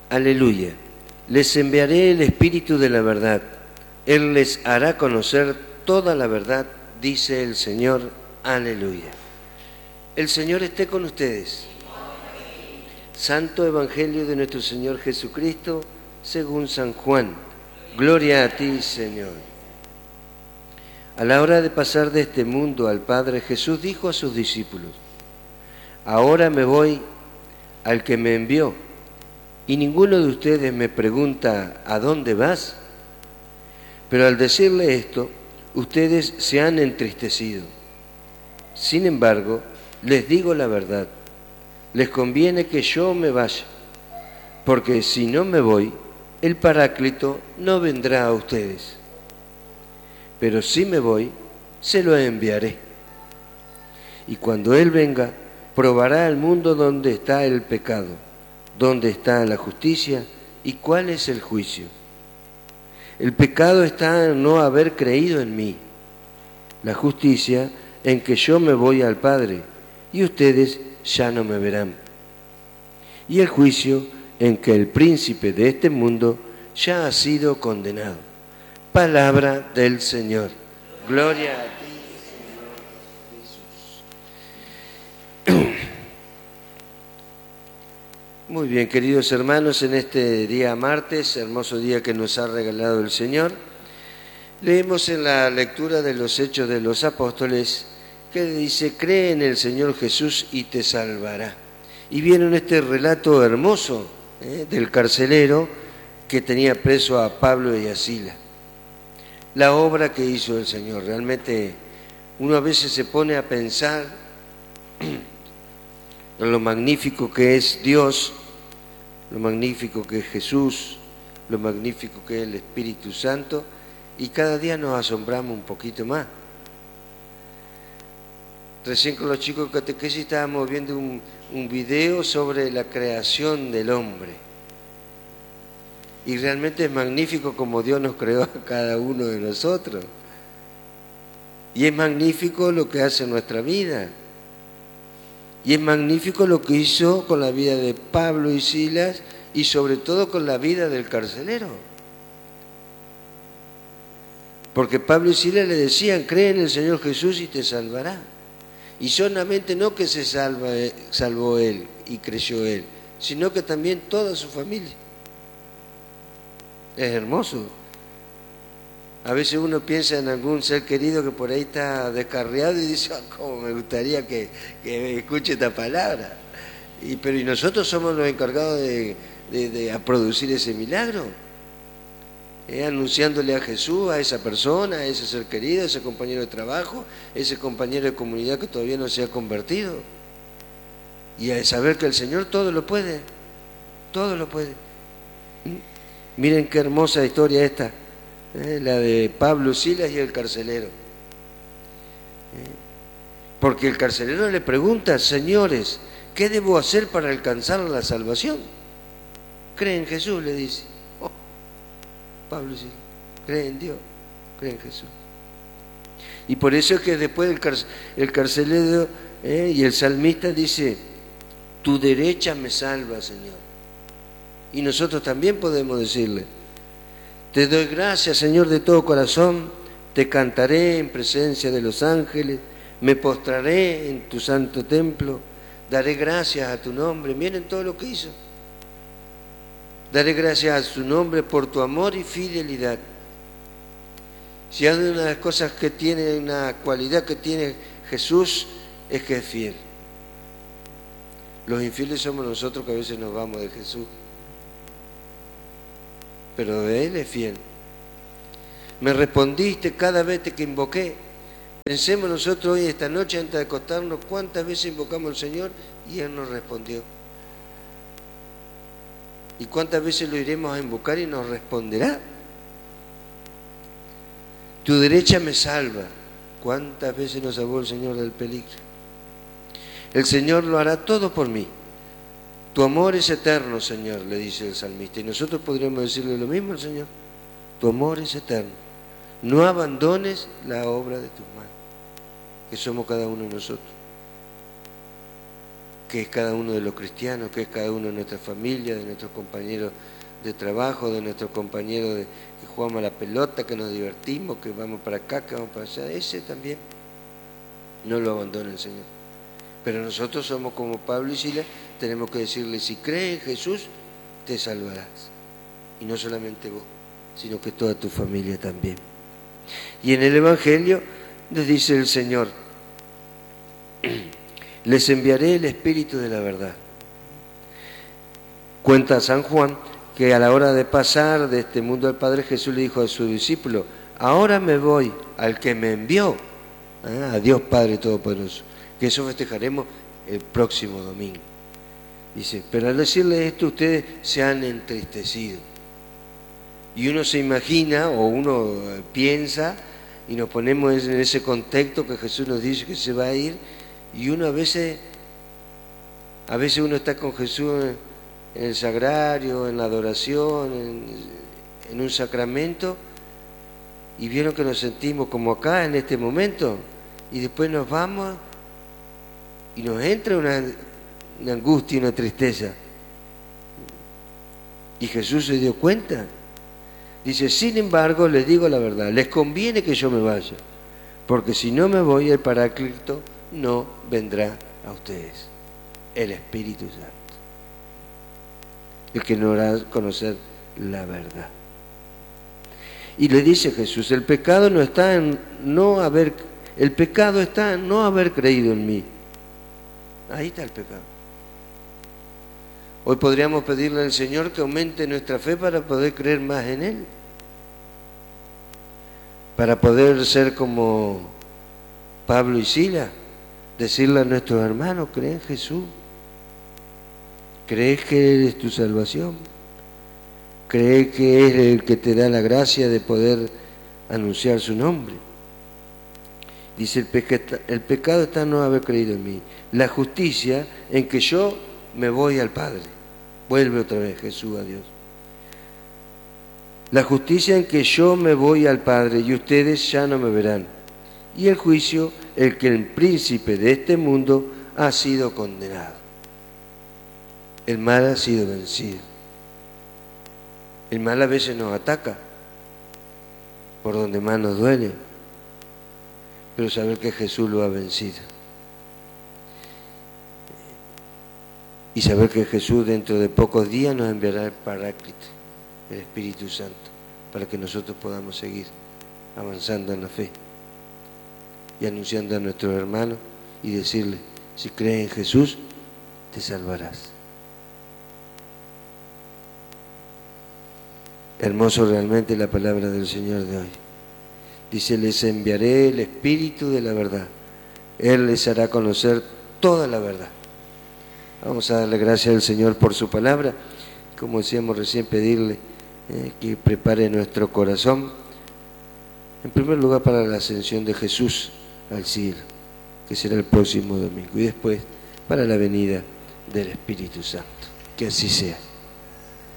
Aleluya. Les enviaré el Espíritu de la verdad. Él les hará conocer toda la verdad, dice el Señor. Aleluya. El Señor esté con ustedes. Santo Evangelio de nuestro Señor Jesucristo, según San Juan. Gloria a ti, Señor. A la hora de pasar de este mundo al Padre, Jesús dijo a sus discípulos: ahora me voy al que me envió, y ninguno de ustedes me pregunta ¿a dónde vas? Pero al decirle esto, ustedes se han entristecido. Sin embargo, les digo la verdad, les conviene que yo me vaya, porque si no me voy, el Paráclito no vendrá a ustedes. Pero si me voy, se lo enviaré. Y cuando Él venga, probará el mundo dónde está el pecado, dónde está la justicia y cuál es el juicio. El pecado está en no haber creído en mí, la justicia en que yo me voy al Padre y ustedes ya no me verán, y el juicio en que el príncipe de este mundo ya ha sido condenado. Palabra del Señor. Gloria a ti, Señor Jesús. Muy bien, queridos hermanos, en este día martes, hermoso día que nos ha regalado el Señor, leemos en la lectura de los Hechos de los Apóstoles que dice: cree en el Señor Jesús y te salvará. Y viene en este relato hermoso del carcelero que tenía preso a Pablo y a Silas. La obra que hizo el Señor, realmente uno a veces se pone a pensar en lo magnífico que es Dios, lo magnífico que es Jesús, lo magnífico que es el Espíritu Santo, y cada día nos asombramos un poquito más. Recién con los chicos de catequesis estábamos viendo un video sobre la creación del hombre. Y realmente es magnífico como Dios nos creó a cada uno de nosotros. Y es magnífico lo que hace en nuestra vida. Y es magnífico lo que hizo con la vida de Pablo y Silas y sobre todo con la vida del carcelero. Porque Pablo y Silas le decían: cree en el Señor Jesús y te salvará. Y solamente no que se salvó él y creyó él, sino que también toda su familia. Es hermoso. A veces uno piensa en algún ser querido que por ahí está descarriado y dice: cómo me gustaría que escuche esta palabra. Pero nosotros somos los encargados de producir ese milagro. Anunciándole a Jesús, a esa persona, a ese ser querido, a ese compañero de trabajo, a ese compañero de comunidad que todavía no se ha convertido. Y a saber que el Señor todo lo puede, todo lo puede. Miren qué hermosa historia esta, la de Pablo, Silas y el carcelero. Porque el carcelero le pregunta: señores, ¿qué debo hacer para alcanzar la salvación? Cree en Jesús, le dice. Pablo y Silas, cree en Dios, cree en Jesús. Y por eso es que después el carcelero y el salmista dice: tu derecha me salva, Señor. Y nosotros también podemos decirle: te doy gracias, Señor, de todo corazón, te cantaré en presencia de los ángeles, me postraré en tu santo templo, daré gracias a tu nombre. Miren todo lo que hizo. Daré gracias a su nombre por tu amor y fidelidad. Si hay una de las cosas que tiene, una cualidad que tiene Jesús, es que es fiel. Los infieles somos nosotros que a veces nos vamos de Jesús, pero de Él es fiel. Me respondiste cada vez que invoqué. Pensemos nosotros hoy, esta noche, antes de acostarnos, cuántas veces invocamos al Señor y Él nos respondió. ¿Y cuántas veces lo iremos a invocar y nos responderá? Tu derecha me salva. ¿Cuántas veces nos salvó el Señor del peligro? El Señor lo hará todo por mí. Tu amor es eterno, Señor, le dice el salmista. Y nosotros podríamos decirle lo mismo al Señor. Tu amor es eterno. No abandones la obra de tus manos, que somos cada uno de nosotros. qué es cada uno de los cristianos, qué es cada uno de nuestra familia, de nuestros compañeros de trabajo, de nuestros compañeros que jugamos a la pelota, que nos divertimos, que vamos para acá, que vamos para allá. Ese también no lo abandona el Señor. Pero nosotros somos como Pablo y Silas, tenemos que decirle, si crees en Jesús, te salvarás. Y no solamente vos, sino que toda tu familia también. Y en el Evangelio nos dice el Señor, les enviaré el Espíritu de la verdad. Cuenta San Juan que a la hora de pasar de este mundo al Padre, Jesús le dijo a su discípulo, ahora me voy al que me envió, a Dios Padre Todopoderoso, que eso festejaremos el próximo domingo. Dice, pero al decirle esto ustedes se han entristecido. Y uno se imagina o uno piensa y nos ponemos en ese contexto que Jesús nos dice que se va a ir, y uno a veces uno está con Jesús en el sagrario, en la adoración, en un sacramento, y vieron que nos sentimos como acá en este momento, y después nos vamos y nos entra una angustia, una tristeza. Y Jesús se dio cuenta. Dice, sin embargo, les digo la verdad, les conviene que yo me vaya, porque si no me voy, el Paráclito no vendrá a ustedes, el Espíritu Santo, el que nos hará conocer la verdad. Y le dice Jesús, el pecado está en no haber creído en mí. Ahí está el pecado. Hoy podríamos pedirle al Señor que aumente nuestra fe para poder creer más en Él, para poder ser como Pablo y Silas, decirle a nuestros hermanos, cree en Jesús, crees que Él es tu salvación, cree que es el que te da la gracia de poder anunciar su nombre. Dice, el pecado está en no haber creído en mí, la justicia en que yo me voy al Padre. Vuelve otra vez Jesús a Dios. La justicia en que yo me voy al Padre y ustedes ya no me verán. Y el juicio, el que el príncipe de este mundo ha sido condenado. El mal ha sido vencido. El mal a veces nos ataca, por donde más nos duele, pero saber que Jesús lo ha vencido. Y saber que Jesús dentro de pocos días nos enviará el Paráclito, el Espíritu Santo, para que nosotros podamos seguir avanzando en la fe y anunciando a nuestros hermanos y decirles, si crees en Jesús, te salvarás. Hermoso realmente la palabra del Señor de hoy. Dice, les enviaré el Espíritu de la verdad. Él les hará conocer toda la verdad. Vamos a darle gracias al Señor por su palabra. Como decíamos recién, pedirle que prepare nuestro corazón, en primer lugar para la ascensión de Jesús al cielo, que será el próximo domingo, y después para la venida del Espíritu Santo. Que así sea.